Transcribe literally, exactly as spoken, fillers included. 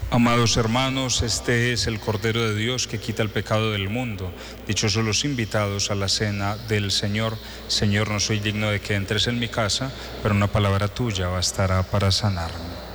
Amados hermanos, este es el Cordero de Dios que quita el pecado del mundo. Dichosos los invitados a la cena del Señor. Señor, no soy digno de que entres en mi casa, pero una palabra tuya bastará para sanarme.